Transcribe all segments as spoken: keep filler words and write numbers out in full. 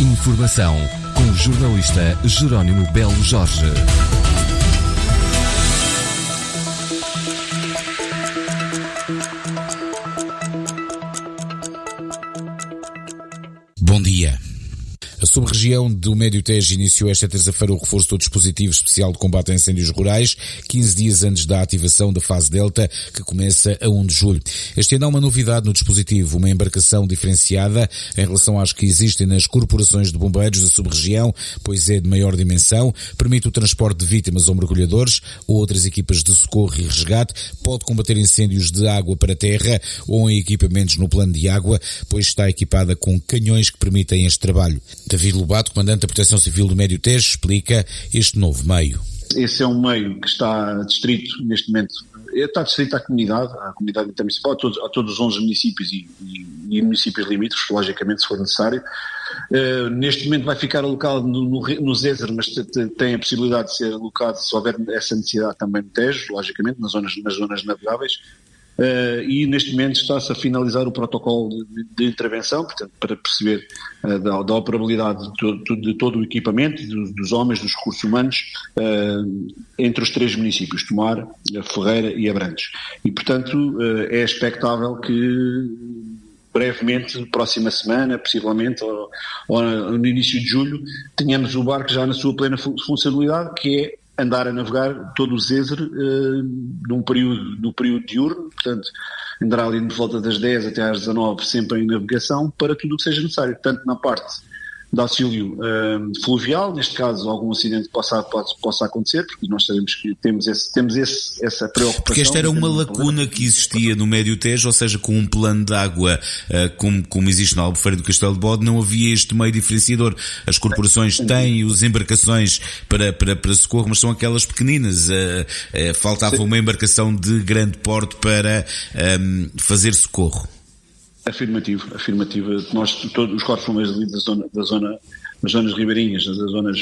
Informação com o jornalista Jerónimo Belo Jorge. Bom dia. A sub-região do Médio Tejo iniciou esta terça-feira o reforço do dispositivo especial de combate a incêndios rurais, quinze dias antes da ativação da fase Delta, que começa a primeiro de julho. Este ano há uma novidade no dispositivo, uma embarcação diferenciada em relação às que existem nas corporações de bombeiros da sub-região, pois é de maior dimensão, permite o transporte de vítimas ou mergulhadores ou outras equipas de socorro e resgate, pode combater incêndios de água para terra ou em equipamentos no plano de água, pois está equipada com canhões que permitem este trabalho. David Lobato, comandante da Proteção Civil do Médio Tejo, explica este novo meio. Esse é um meio que está distrito, neste momento, está distrito à comunidade, à comunidade intermunicipal, a todos, a todos os onze municípios e, e, e municípios limítrofes, logicamente, se for necessário. Uh, neste momento vai ficar alocado no, no, no Zezer, mas t- t- tem a possibilidade de ser alocado, se houver essa necessidade, também no Tejo, logicamente, nas zonas, nas zonas navegáveis. Uh, e neste momento está-se a finalizar o protocolo de, de intervenção, portanto, para perceber uh, da, da operabilidade de todo, de todo o equipamento, dos, dos homens, dos recursos humanos, uh, entre os três municípios, Tomar, Ferreira e Abrantes. E, portanto, uh, é expectável que brevemente, próxima semana, possivelmente, ou, ou no início de julho, tenhamos o barco já na sua plena funcionalidade, que é andar a navegar todo o Zezer uh, num período, no período diurno, portanto, andará ali de volta das dez até às dezanove, sempre em navegação, para tudo o que seja necessário, tanto na parte de auxílio uh, fluvial, neste caso algum acidente possa, possa, possa acontecer, porque nós sabemos que temos, esse, temos esse, essa preocupação. Porque esta era uma lacuna que existia no Médio Tejo, ou seja, com um plano de água uh, como, como existe na Albufeira do Castelo de Bode, não havia este meio diferenciador. As corporações têm as embarcações para, para, para socorro, mas são aquelas pequeninas. Uh, uh, faltava Sim. uma embarcação de grande porte para um, fazer socorro. Afirmativo, afirmativo. Nós, todos os corpos bombeiros ali da zona, da zona, das zonas ribeirinhas, das zonas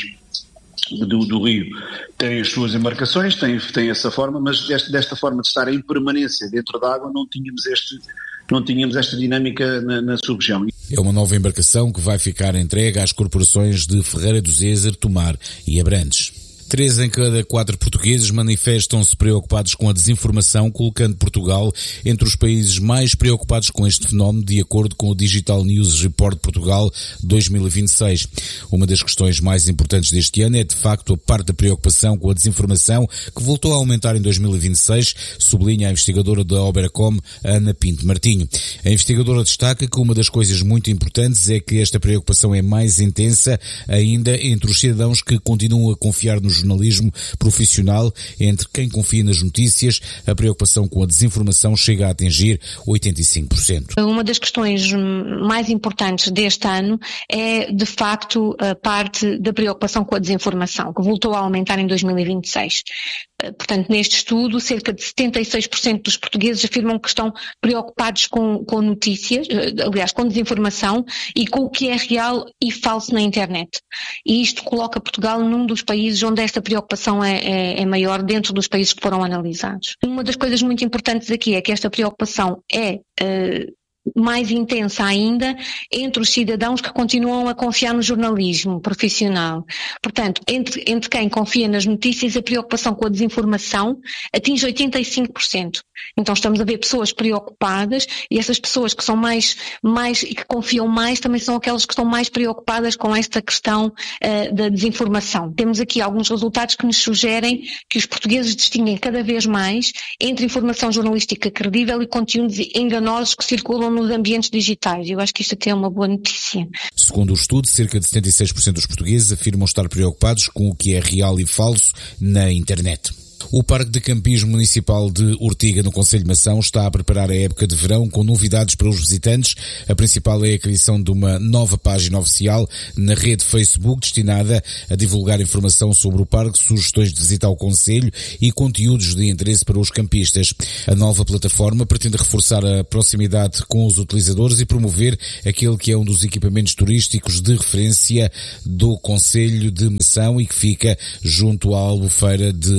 do, do rio, têm as suas embarcações, têm, têm essa forma, mas desta, desta forma de estar em permanência dentro da água não tínhamos este, não tínhamos esta dinâmica na, na sub-região. É uma nova embarcação que vai ficar entregue às corporações de Ferreira do Zezer, Tomar e Abrantes. Três em cada quatro portugueses manifestam-se preocupados com a desinformação, colocando Portugal entre os países mais preocupados com este fenómeno, de acordo com o Digital News Report Portugal dois mil e vinte e seis. Uma das questões mais importantes deste ano é, de facto, a parte da preocupação com a desinformação, que voltou a aumentar em dois mil e vinte e seis, sublinha a investigadora da Oberacom, Ana Pinto Martinho. A investigadora destaca que uma das coisas muito importantes é que esta preocupação é mais intensa ainda entre os cidadãos que continuam a confiar nos jornalismo profissional. Entre quem confia nas notícias, a preocupação com a desinformação chega a atingir oitenta e cinco por cento. Uma das questões mais importantes deste ano é, de facto, a parte da preocupação com a desinformação, que voltou a aumentar em dois mil e vinte e seis. Portanto, neste estudo, cerca de setenta e seis por cento dos portugueses afirmam que estão preocupados com, com notícias, aliás, com desinformação e com o que é real e falso na internet. E isto coloca Portugal num dos países onde esta preocupação é, é, é maior dentro dos países que foram analisados. Uma das coisas muito importantes aqui é que esta preocupação é uh, mais intensa ainda entre os cidadãos que continuam a confiar no jornalismo profissional. Portanto, entre, entre quem confia nas notícias, a preocupação com a desinformação atinge oitenta e cinco por cento. Então estamos a ver pessoas preocupadas, e essas pessoas que são mais, mais e que confiam mais também são aquelas que estão mais preocupadas com esta questão uh, da desinformação. Temos aqui alguns resultados que nos sugerem que os portugueses distinguem cada vez mais entre informação jornalística credível e conteúdos enganosos que circulam nos ambientes digitais. Eu acho que isto até é uma boa notícia. Segundo o estudo, cerca de setenta e seis por cento dos portugueses afirmam estar preocupados com o que é real e falso na internet. O Parque de Campismo Municipal de Ortiga, no Concelho de Mação, está a preparar a época de verão com novidades para os visitantes. A principal é a criação de uma nova página oficial na rede Facebook destinada a divulgar informação sobre o parque, sugestões de visita ao Concelho e conteúdos de interesse para os campistas. A nova plataforma pretende reforçar a proximidade com os utilizadores e promover aquele que é um dos equipamentos turísticos de referência do Concelho de Mação e que fica junto à Albufeira de Ortiga.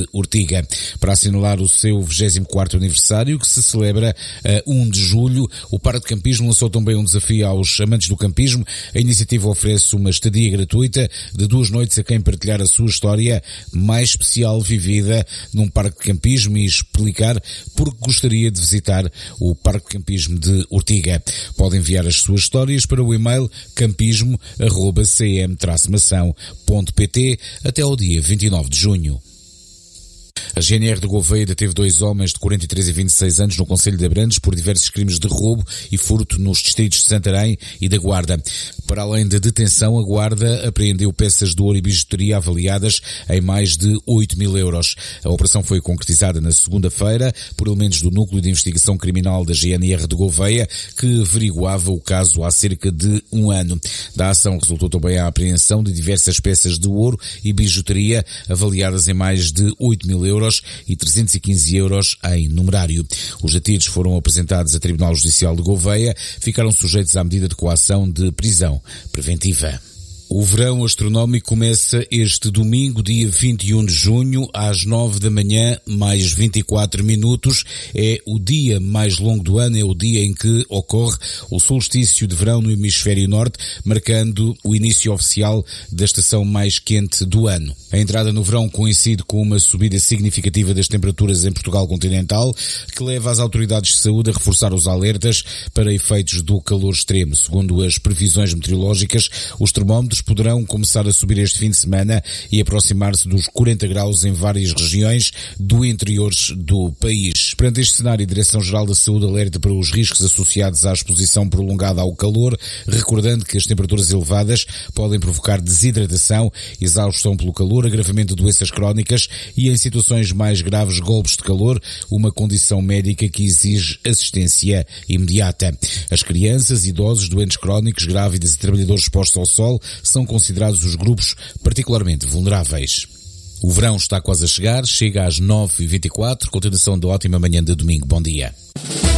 Ortiga. Para assinalar o seu vigésimo quarto aniversário, que se celebra a um de julho, o Parque de Campismo lançou também um desafio aos amantes do campismo. A iniciativa oferece uma estadia gratuita de duas noites a quem partilhar a sua história mais especial vivida num parque de campismo e explicar porque gostaria de visitar o Parque de Campismo de Ortiga. Pode enviar as suas histórias para o e-mail campismo arroba c m traço mação ponto p t até ao dia vinte e nove de junho. A G N R de Gouveia deteve dois homens de quarenta e três e vinte e seis anos no concelho de Abrantes por diversos crimes de roubo e furto nos distritos de Santarém e da Guarda. Para além da detenção, a Guarda apreendeu peças de ouro e bijuteria avaliadas em mais de oito mil euros. A operação foi concretizada na segunda-feira por elementos do Núcleo de Investigação Criminal da G N R de Gouveia, que averiguava o caso há cerca de um ano. Da ação resultou também a apreensão de diversas peças de ouro e bijuteria avaliadas em mais de oito mil euros e trezentos e quinze euros em numerário. Os detidos foram apresentados a Tribunal Judicial de Gouveia, ficaram sujeitos à medida de coação de prisão preventiva. O verão astronómico começa este domingo, dia vinte e um de junho, às nove da manhã, mais vinte e quatro minutos. É o dia mais longo do ano, é o dia em que ocorre o solstício de verão no hemisfério norte, marcando o início oficial da estação mais quente do ano. A entrada no verão coincide com uma subida significativa das temperaturas em Portugal continental, que leva as autoridades de saúde a reforçar os alertas para efeitos do calor extremo. Segundo as previsões meteorológicas, os termómetros poderão começar a subir este fim de semana e aproximar-se dos quarenta graus em várias regiões do interior do país. Perante este cenário, a Direção-Geral da Saúde alerta para os riscos associados à exposição prolongada ao calor, recordando que as temperaturas elevadas podem provocar desidratação, exaustão pelo calor, agravamento de doenças crónicas e, em situações mais graves, golpes de calor, uma condição médica que exige assistência imediata. As crianças, idosos, doentes crónicos, grávidas e trabalhadores expostos ao sol são considerados os grupos particularmente vulneráveis. O verão está quase a chegar, chega às nove e vinte e quatro, continuação da ótima manhã de domingo. Bom dia.